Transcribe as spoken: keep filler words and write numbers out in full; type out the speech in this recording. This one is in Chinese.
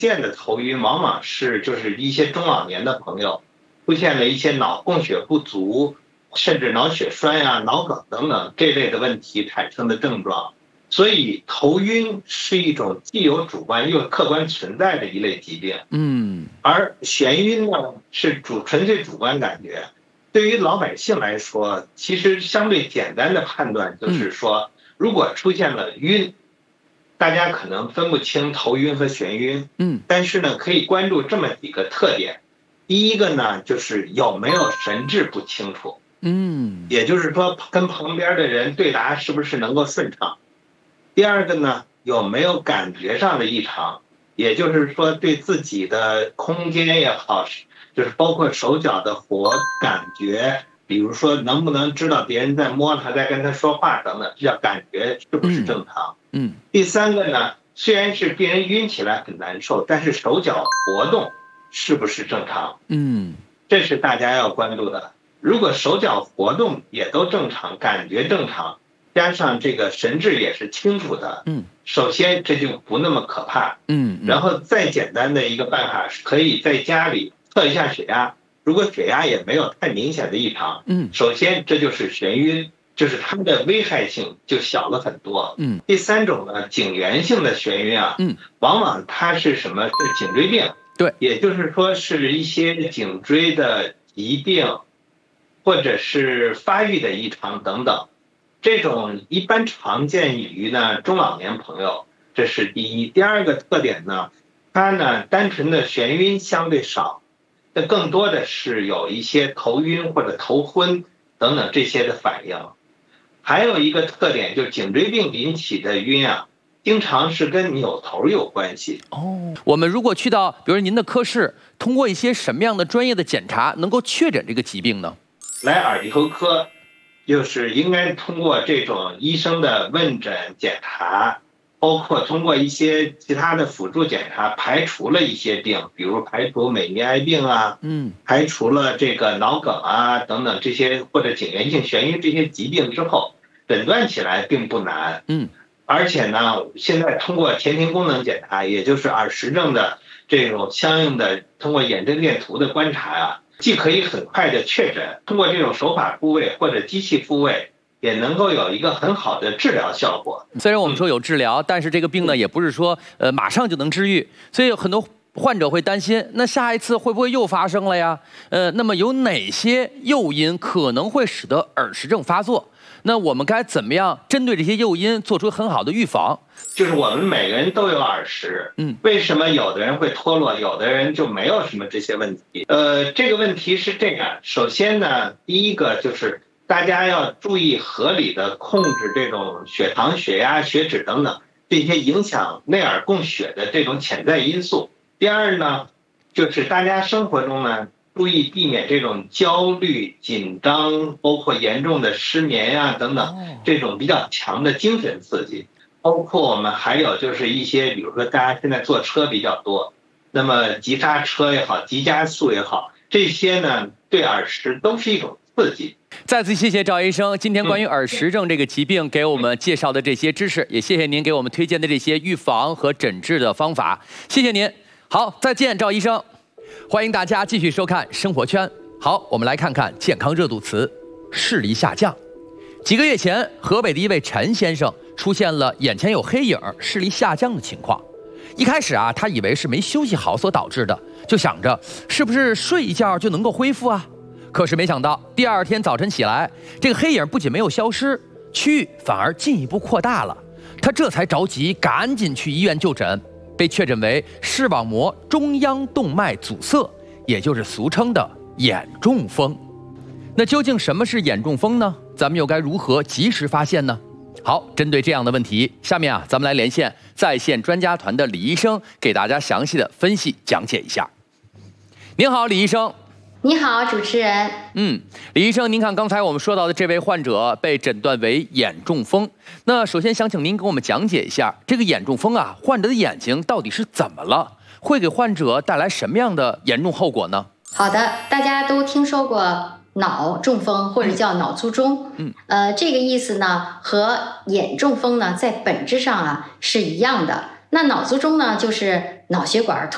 见的头晕往往是就是一些中老年的朋友出现了一些脑供血不足，甚至脑血栓呀、脑梗等等这类的问题产生的症状。所以头晕是一种既有主观又客观存在的一类疾病。 嗯， 而眩晕呢是主纯粹主观感觉。对于老百姓来说，其实相对简单的判断就是说，如果出现了晕，大家可能分不清头晕和眩晕。 嗯， 但是呢，可以关注这么几个特点。第一个呢，就是有没有神志不清楚。 嗯， 也就是说，跟旁边的人对答是不是能够顺畅。第二个呢，有没有感觉上的异常，也就是说对自己的空间也好，就是包括手脚的活感觉，比如说能不能知道别人在摸他，在跟他说话等等，这叫感觉是不是正常。 嗯， 第三个呢，虽然是病人晕起来很难受，但是手脚活动是不是正常， 嗯， 这是大家要关注的。如果手脚活动也都正常，感觉正常，加上这个神志也是清楚的， 嗯， 首先这就不那么可怕。 嗯， 然后再简单的一个办法是可以在家里测一下血压，如果血压也没有太明显的异常， 嗯， 首先这就是眩晕，就是它的危害性就小了很多。 嗯， 第三种呢，颈源性的眩晕啊， 嗯， 往往它是什么？是颈椎病。 对， 也就是说是一些颈椎的疾病，或者是发育的异常等等。这种一般常见于呢中老年朋友，这是第一。第二个特点呢，它呢单纯的眩晕相对少，那更多的是有一些头晕或者头昏等等这些的反应。还有一个特点就是颈椎病引起的晕啊，经常是跟扭头有关系。 哦，我们如果去到比如您的科室，通过一些什么样的专业的检查能够确诊这个疾病呢？ 来耳鼻喉科，就是应该通过这种医生的问诊检查，包括通过一些其他的辅助检查，排除了一些病，比如排除美尼埃病啊， 嗯， 排除了这个脑梗啊等等这些或者颈源性眩晕这些疾病之后，诊断起来并不难。 嗯， 而且呢，现在通过前庭功能检查，也就是耳石症的这种相应的通过眼振电图的观察啊，既可以很快的确诊，通过这种手法复位或者机器复位，也能够有一个很好的治疗效果。 虽然我们说有治疗，但是这个病呢，也不是说呃马上就能治愈，所以有很多患者会担心，那下一次会不会又发生了呀？呃，那么有哪些诱因可能会使得耳石症发作？那我们该怎么样针对这些诱因做出很好的预防？ 就是我们每个人都有耳石， 嗯， 为什么有的人会脱落，有的人就没有什么这些问题？呃，这个问题是这样，首先呢，第一个就是大家要注意合理的控制这种血糖、血压、血脂等等这些影响内耳供血的这种潜在因素。第二呢，就是大家生活中呢，注意避免这种焦虑、紧张，包括严重的失眠呀、啊、等等这种比较强的精神刺激。包括我们还有就是一些，比如说大家现在坐车比较多，那么急刹车也好，急加速也好，这些呢对耳石都是一种刺激。 再次谢谢赵医生，今天关于耳石症这个疾病给我们介绍的这些知识，也谢谢您给我们推荐的这些预防和诊治的方法，谢谢您。好，再见，赵医生。欢迎大家继续收看生活圈。好，我们来看看健康热度词：视力下降。几个月前，河北的一位陈先生出现了眼前有黑影、视力下降的情况。一开始啊，他以为是没休息好所导致的，就想着是不是睡一觉就能够恢复啊？可是没想到，第二天早晨起来，这个黑影不仅没有消失，区域反而进一步扩大了。他这才着急，赶紧去医院就诊，被确诊为视网膜中央动脉阻塞，也就是俗称的眼中风。那究竟什么是眼中风呢？咱们又该如何及时发现呢？好，针对这样的问题，下面啊，咱们来连线在线专家团的李医生，给大家详细的分析讲解一下。您好，李医生。 你好，主持人。 嗯，李医生，您看刚才我们说到的这位患者被诊断为眼中风，那首先想请您给我们讲解一下这个眼中风啊，患者的眼睛到底是怎么了，会给患者带来什么样的严重后果呢？ 好的，大家都听说过脑中风或者叫脑卒中，嗯，呃，这个意思呢和眼中风呢在本质上啊是一样的。那脑卒中呢就是脑血管